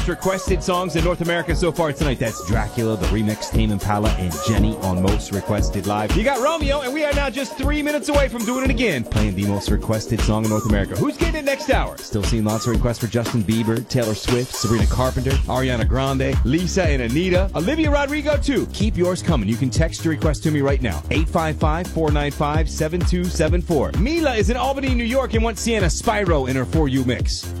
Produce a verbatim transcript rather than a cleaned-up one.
Requested songs in North America so far tonight. That's Dracula, the remix, Tame Impala, and Jenny on Most Requested Live. You got Romeo, and we are now just three minutes away from doing it again, playing the most requested song in North America. Who's getting it next hour? Still seeing lots of requests for Justin Bieber, Taylor Swift, Sabrina Carpenter, Ariana Grande, Lisa and Anita, Olivia Rodrigo too. Keep yours coming. You can text your request to me right now. eight five five, four nine five, seven two seven four. Mila is in Albany, New York, and wants Sienna Spyro in her For You mix.